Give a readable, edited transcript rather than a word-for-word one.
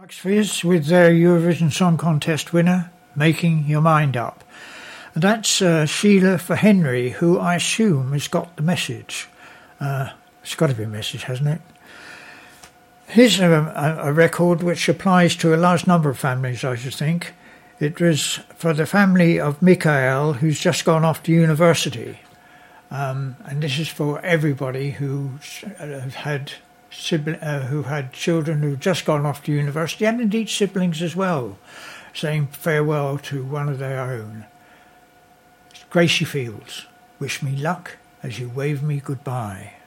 Max Fizz with their Eurovision Song Contest winner, Making Your Mind Up. And that's Sheila for Henry, who I assume has got the message. It's got to be a message, hasn't it? Here's a record which applies to a large number of families, I should think. It was for the family of Michael, who's just gone off to university. And this is for everybody who had children who've just gone off to university, and indeed siblings as well, saying farewell to one of their own. Gracie Fields, wish me luck as you wave me goodbye.